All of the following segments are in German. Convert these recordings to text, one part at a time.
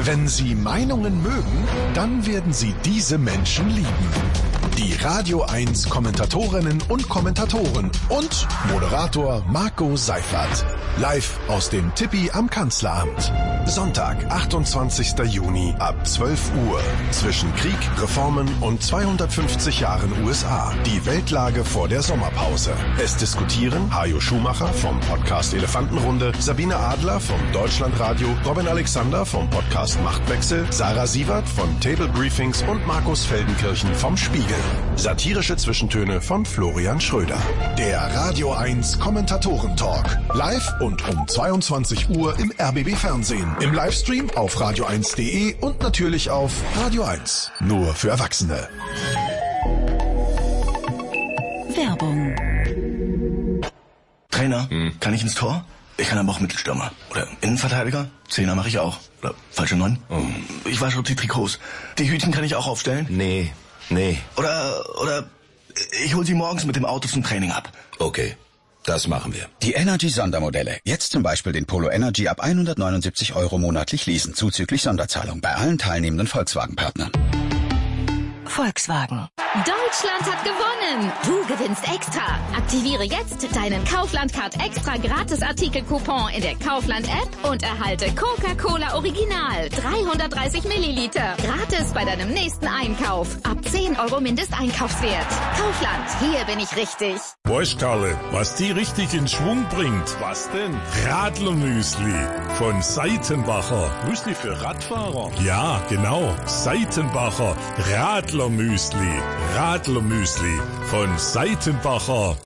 Wenn Sie Meinungen mögen, dann werden Sie diese Menschen lieben. Die Radio 1 Kommentatorinnen und Kommentatoren und Moderator Marco Seifert. Live aus dem Tippi am Kanzleramt. Sonntag, 28. Juni ab 12 Uhr. Zwischen Krieg, Reformen und 250 Jahren USA. Die Weltlage vor der Sommerpause. Es diskutieren Hajo Schumacher vom Podcast Elefantenrunde, Sabine Adler vom Deutschlandradio, Robin Alexander vom Podcast Machtwechsel, Sarah Sievert von Table Briefings und Markus Feldenkirchen vom Spiegel. Satirische Zwischentöne von Florian Schröder. Der Radio 1 Kommentatoren-Talk. Live und um 22 Uhr im RBB Fernsehen. Im Livestream auf radio1.de und natürlich auf Radio 1. Nur für Erwachsene. Werbung. Trainer, kann ich ins Tor? Ich kann aber auch Mittelstürmer. Oder Innenverteidiger? Zehner mache ich auch. Oder falsche 9? Ich wasche die Trikots. Die Hütchen kann ich auch aufstellen? Nee. Oder ich hol sie morgens mit dem Auto zum Training ab. Okay, das machen wir. Die Energy-Sondermodelle. Jetzt zum Beispiel den Polo Energy ab 179 € monatlich leasen, zuzüglich Sonderzahlung bei allen teilnehmenden Volkswagen-Partnern. Volkswagen. Deutschland hat gewonnen! Du gewinnst extra! Aktiviere jetzt deinen Kaufland-Card extra Gratis-Artikel-Coupon in der Kaufland-App und erhalte Coca-Cola Original 330 Milliliter gratis bei deinem nächsten Einkauf. Ab 10 € Mindesteinkaufswert. Kaufland, hier bin ich richtig. Weißt Karle, was die richtig in Schwung bringt? Was denn? Radlermüsli von Seitenbacher. Müsli für Radfahrer? Ja, genau. Seitenbacher Radlermüsli. Radlermüsli von Seitenbacher.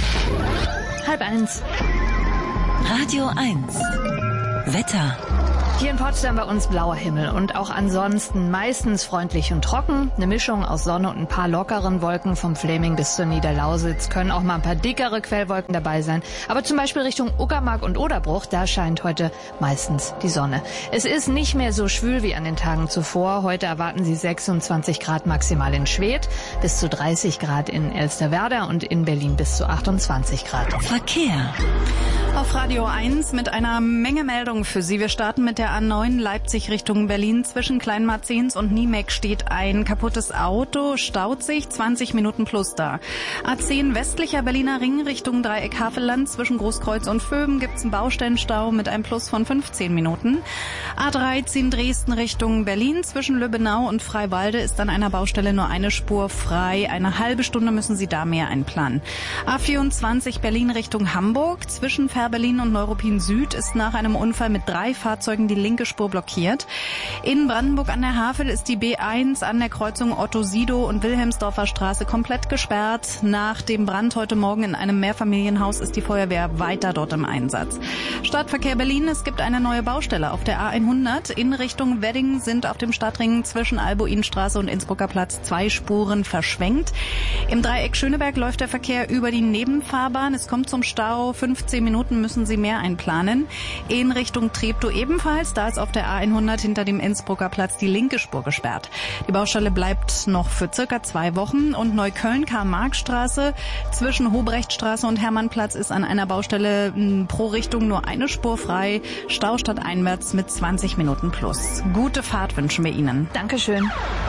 12:30. Radio 1. Wetter. Hier in Potsdam bei uns blauer Himmel und auch ansonsten meistens freundlich und trocken. Eine Mischung aus Sonne und ein paar lockeren Wolken vom Fläming bis zur Niederlausitz. Können auch mal ein paar dickere Quellwolken dabei sein. Aber zum Beispiel Richtung Uckermark und Oderbruch, da scheint heute meistens die Sonne. Es ist nicht mehr so schwül wie an den Tagen zuvor. Heute erwarten Sie 26 Grad maximal in Schwedt, bis zu 30 Grad in Elsterwerda und in Berlin bis zu 28 Grad. Verkehr. Auf Radio 1 mit einer Menge Meldungen für Sie. Wir starten mit der A9 Leipzig Richtung Berlin. Zwischen Kleinmarzens und Niemek steht ein kaputtes Auto, staut sich, 20 Minuten plus da. A10 westlicher Berliner Ring Richtung Dreieck Havelland. Zwischen Großkreuz und Vöben gibt's einen Baustellenstau mit einem Plus von 15 Minuten. A13 Dresden Richtung Berlin. Zwischen Lübbenau und Freiwalde ist an einer Baustelle nur eine Spur frei. Eine halbe Stunde müssen Sie da mehr einplanen. A24 Berlin Richtung Hamburg. Zwischen Berlin und Neuruppin Süd ist nach einem Unfall mit 3 Fahrzeugen die linke Spur blockiert. In Brandenburg an der Havel ist die B1 an der Kreuzung Otto-Sido und Wilhelmsdorfer Straße komplett gesperrt. Nach dem Brand heute Morgen in einem Mehrfamilienhaus ist die Feuerwehr weiter dort im Einsatz. Stadtverkehr Berlin, es gibt eine neue Baustelle auf der A100. In Richtung Wedding sind auf dem Stadtring zwischen Albuinstraße und Innsbrucker Platz 2 Spuren verschwenkt. Im Dreieck Schöneberg läuft der Verkehr über die Nebenfahrbahn. Es kommt zum Stau, 15 Minuten müssen Sie mehr einplanen. In Richtung Treptow ebenfalls, da ist auf der A100 hinter dem Innsbrucker Platz die linke Spur gesperrt. Die Baustelle bleibt noch für circa 2 Wochen und Neukölln Karl-Marx-Straße zwischen Hobrechtstraße und Hermannplatz ist an einer Baustelle pro Richtung nur eine Spur frei. Stau stadteinwärts mit 20 Minuten plus. Gute Fahrt wünschen wir Ihnen. Dankeschön.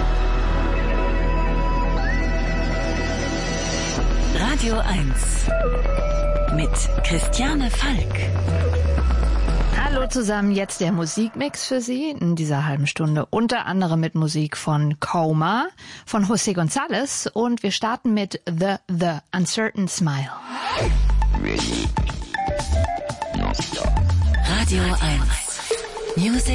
Radio 1. Mit Christiane Falk. Hallo zusammen, jetzt der Musikmix für Sie in dieser halben Stunde. Unter anderem mit Musik von Coma, von José González und wir starten mit The Uncertain Smile. Radio 1. Music